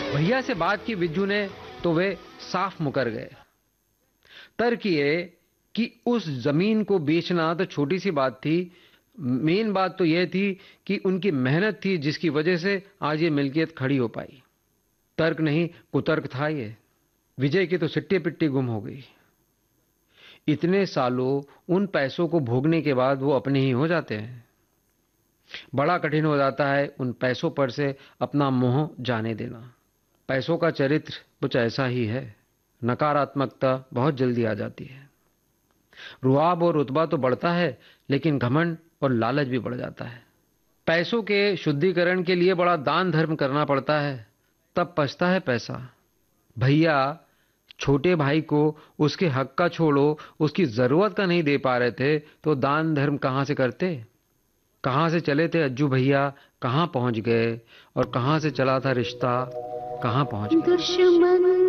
भैया से बात की बिज्जू ने तो वे साफ मुकर गए। तर्क ये कि उस जमीन को बेचना तो छोटी सी बात थी, मेन बात तो यह थी कि उनकी मेहनत थी जिसकी वजह से आज ये मिल्कियत खड़ी हो पाई। तर्क नहीं, कुतर्क था ये। विजय की तो सिट्टी पिट्टी गुम हो गई। इतने सालों उन पैसों को भोगने के बाद वो अपने ही हो जाते हैं। बड़ा कठिन हो जाता है उन पैसों पर से अपना मोह जाने देना। पैसों का चरित्र कुछ ऐसा ही है, नकारात्मकता बहुत जल्दी आ जाती है। रुआब और रुतबा तो बढ़ता है, लेकिन घमंड और लालच भी बढ़ जाता है। पैसों के शुद्धिकरण के लिए बड़ा दान धर्म करना पड़ता है, तब पछता है पैसा। भैया छोटे भाई को उसके हक का छोड़ो, उसकी जरूरत का नहीं दे पा रहे थे तो दान धर्म कहां से करते। कहां से चले थे अज्जू भैया, कहां पहुंच गए, और कहां से चला था रिश्ता, कहां पहुंच गया।